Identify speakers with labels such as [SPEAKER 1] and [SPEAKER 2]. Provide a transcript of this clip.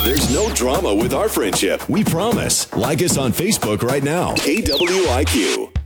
[SPEAKER 1] There's no drama with our friendship. We promise. Like us on Facebook right now. KWIQ.